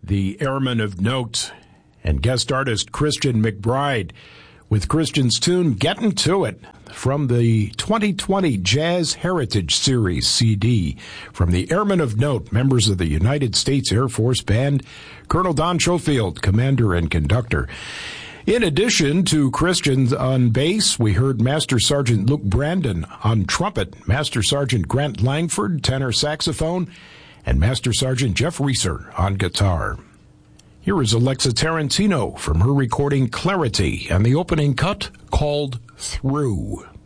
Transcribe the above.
the Airmen of Note, and guest artist Christian McBride with Christian's tune Gettin' To It from the 2020 Jazz Heritage Series CD from the Airmen of Note, members of the United States Air Force Band, Colonel Don Schofield, commander and conductor. In addition to Christian on bass, we heard Master Sergeant Luke Brandon on trumpet, Master Sergeant Grant Langford, tenor saxophone, and Master Sergeant Jeff Reeser on guitar. Here is Alexa Tarantino from her recording Clarity and the opening cut called Through.